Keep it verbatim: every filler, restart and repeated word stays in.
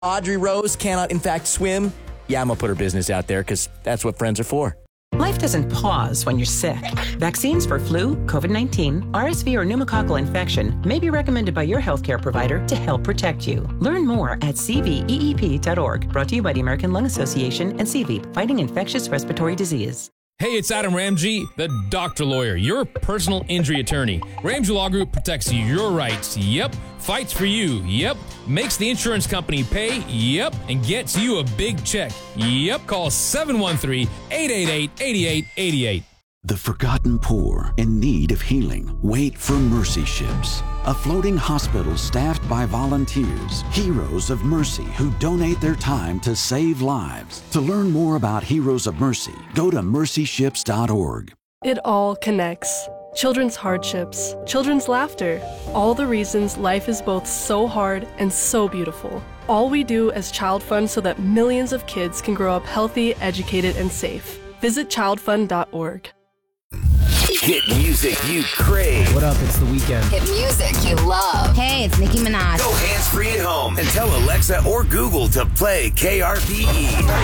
Audrey Rose cannot, in fact, swim. Yeah, I'm going to put her business out there because that's what friends are for. Life doesn't pause when you're sick. Vaccines for flu, COVID nineteen, R S V, or pneumococcal infection may be recommended by your healthcare provider to help protect you. Learn more at c v e e p dot org. Brought to you by the American Lung Association and C V E P, fighting infectious respiratory disease. Hey, it's Adam Ramsey, the doctor lawyer, your personal injury attorney. Ramsey Law Group protects your rights, yep, fights for you, yep, makes the insurance company pay, yep, and gets you a big check, yep. Call seven one three, eight eight eight, eight eight eight eight. The forgotten poor in need of healing wait for Mercy Ships, a floating hospital staffed by volunteers, heroes of mercy who donate their time to save lives. To learn more about Heroes of Mercy, go to mercy ships dot org. It all connects. Children's hardships, children's laughter, all the reasons life is both so hard and so beautiful. All we do as Child Fund so that millions of kids can grow up healthy, educated, and safe. Visit child fund dot org. Hit music you crave. What up? It's The Weeknd. Hit music you love. Hey, it's Nicki Minaj. Go hands-free at home and tell Alexa or Google to play K R P E.